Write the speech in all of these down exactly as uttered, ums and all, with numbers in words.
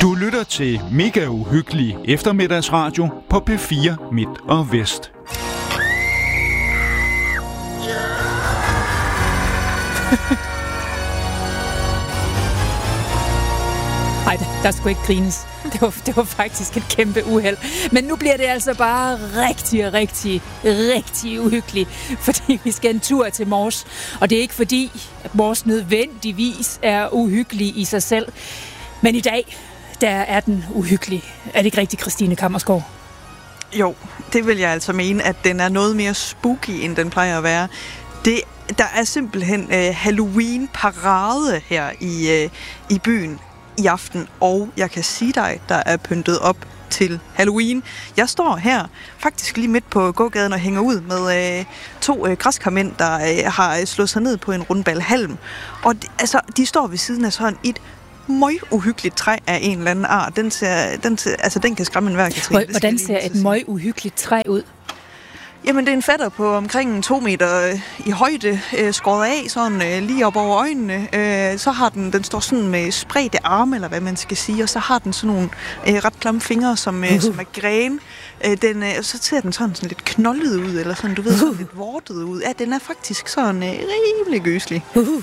Du lytter til Mega Uhyggelig eftermiddagsradio på P fire Midt og Vest. Ej, der skulle ikke grines. Det var, det var faktisk et kæmpe uheld. Men nu bliver det altså bare rigtig, rigtig, rigtig uhyggeligt, fordi vi skal en tur til Mors. Og det er ikke fordi, at Mors nødvendigvis er uhyggelig i sig selv. Men i dag, der er den uhyggelig. Er det ikke rigtigt, Christine Kammersgaard? Jo, det vil jeg altså mene, at den er noget mere spooky, end den plejer at være. Det, der er simpelthen uh, Halloween-parade her i, uh, i byen i aften, og jeg kan sige dig, der er pyntet op til Halloween. Jeg står her faktisk lige midt på gågaden og hænger ud med øh, to øh, græskarmænd, der øh, har slået sig ned på en rundbal halm. Og de, altså, de står ved siden af sådan et møg uhyggeligt træ af en eller anden art. Den, ser, den, ser, altså, den kan skræmme enhver, Katrine. Hvordan ser et møg uhyggeligt træ ud? Jamen, det er en fætter på omkring to meter øh, i højde, øh, skåret af, sådan øh, lige op over øjnene. Øh, så har den, den står sådan med spredte arme, eller hvad man skal sige, og så har den sådan nogle øh, ret klamme fingre, som, øh, uh-huh. som er gren. Øh, den, øh, så ser den sådan, sådan lidt knoldet ud, eller sådan, du ved, sådan uh-huh. lidt vortet ud. Ja, den er faktisk sådan øh, rimelig gøselig. Uh-huh.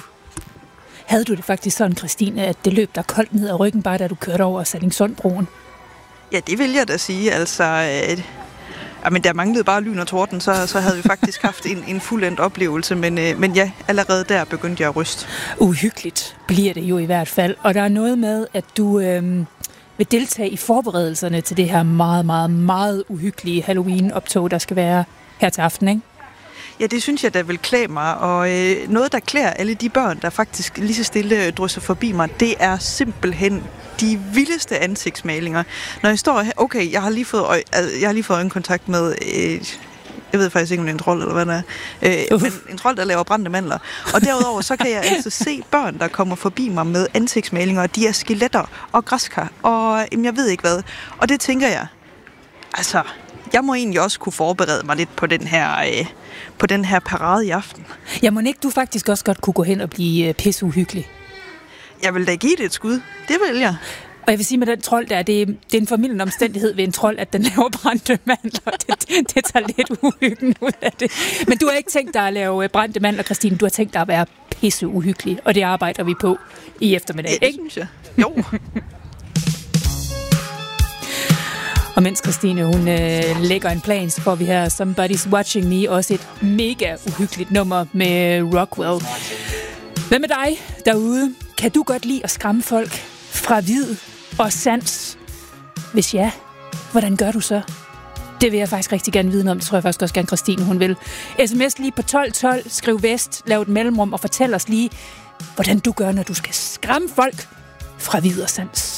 Havde du det faktisk sådan, Christine, at det løb der koldt ned ad ryggen, bare da du kørte over Sallingsundbroen? Ja, det vil jeg da sige, altså... Øh, Ja, men der manglede bare lyn og torden, så, så havde vi faktisk haft en, en fuldendt oplevelse, men, øh, men ja, allerede der begyndte jeg at ryste. Uhyggeligt bliver det jo i hvert fald, og der er noget med, at du øh, vil deltage i forberedelserne til det her meget, meget, meget uhyggelige Halloween-optog, der skal være her til aften, ikke? Ja, det synes jeg, der vil klæde mig, og øh, noget, der klæder alle de børn, der faktisk lige så stille drysser forbi mig, det er simpelthen de vildeste ansigtsmalinger. Når jeg står her, okay, jeg har lige fået, øje, altså, jeg har lige fået øjenkontakt med, øh, jeg ved faktisk ikke, om det er en trold, eller hvad det er, øh, men en trold, der laver brændte mandler. Og derudover, så kan jeg altså se børn, der kommer forbi mig med ansigtsmalinger, og de er skeletter og græskar, og jamen, jeg ved ikke hvad. Og det tænker jeg, altså... Jeg må egentlig også kunne forberede mig lidt på den her, øh, på den her parade i aften. Ja, må ikke du faktisk også godt kunne gå hen og blive øh, pisseuhyggelig? Jeg vil da give det et skud. Det vil jeg. Og jeg vil sige med den trold der, det er, det er en formidlende omstændighed ved en trold, at den laver brændte mandler. Det, det, det tager lidt uhyggen ud af det. Men du har ikke tænkt dig at lave brændte mandler, Christine. Du har tænkt dig at være pisseuhyggelig, og det arbejder vi på i eftermiddag, ja, det ikke? Synes jeg. Jo. Og mens Christine, hun øh, lægger en plan, så får vi her Somebody's Watching Me, også et mega uhyggeligt nummer med Rockwell. Hvad med dig derude? Kan du godt lide at skræmme folk fra vid og sans? Hvis ja, hvordan gør du så? Det vil jeg faktisk rigtig gerne vide om. Det tror jeg faktisk også gerne, Christine, hun vil. S M S lige på tolv tolv, skriv vest, lav et mellemrum og fortæl os lige, hvordan du gør, når du skal skræmme folk fra vid og sans.